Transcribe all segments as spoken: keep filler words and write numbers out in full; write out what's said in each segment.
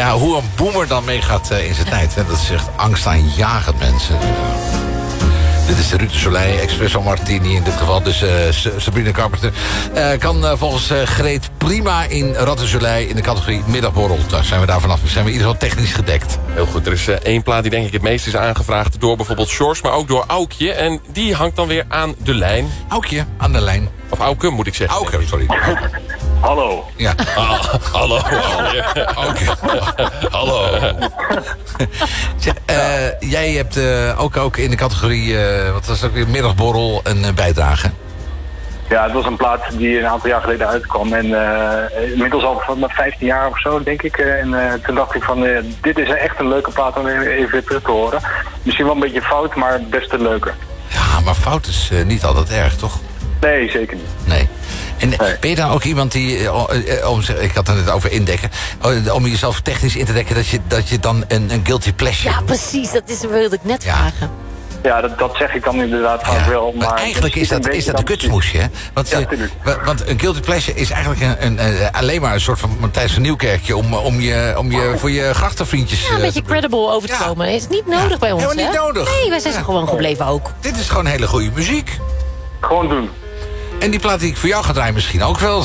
Ja, hoe een boomer dan meegaat uh, in zijn tijd. Hè, dat is echt angstaanjagend, mensen. Dit is de Ruud de Soleil, Espresso Martini in dit geval. Dus uh, Sabrina Carpenter uh, kan uh, volgens uh, Greet prima in Rad de Soleil in de categorie middagborrel. Daar zijn we daar vanaf. Zijn we in ieder geval technisch gedekt. Heel goed, er is uh, één plaat die denk ik het meest is aangevraagd door bijvoorbeeld Sjors, maar ook door Aukje. En die hangt dan weer aan de lijn. Aukje, aan de lijn. Of Auke, moet ik zeggen. Auke, sorry. Hallo. Ja. Ah, hallo. Auke. Hallo. Zeg, uh, jij hebt uh, ook, ook in de categorie, uh, wat was het ook weer, middagborrel een uh, bijdrage. Ja, het was een plaat die een aantal jaar geleden uitkwam. En uh, inmiddels al van vijftien jaar of zo, denk ik. En uh, toen dacht ik van, uh, dit is echt een leuke plaat om even weer terug te horen. Misschien wel een beetje fout, maar best een leuke. Ja, maar fout is uh, niet altijd erg, toch? Nee, zeker niet. Nee. En nee. Ben je dan ook iemand die, uh, uh, om, ik had het net over indekken, uh, om jezelf technisch in te dekken, dat je, dat je dan een, een guilty pleasure... Ja, precies, dat is, wilde ik net ja. vragen. Ja, dat, dat zeg ik dan inderdaad vaak ja, wel. Maar, maar eigenlijk is dat, is dat de kutsmoesje, hè? Want, ja, uh, want een guilty pleasure is eigenlijk een, een, uh, alleen maar een soort van Matthijs van Nieuwkerkje om, om, je, om je voor je grachtenvriendjes... Ja, een beetje credible over te komen. Ja. Is niet nodig ja. bij ons, Helemaal niet hè? nodig. Nee, wij zijn ja. gewoon gebleven ook. Dit is gewoon hele goede muziek. Gewoon doen. En die plaat die ik voor jou ga draaien misschien ook wel.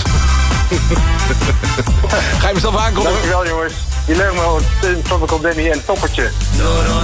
Ga je mezelf aankondigen? Dankjewel jongens. Je leuk me Tropical Danny en Toppertje. Loro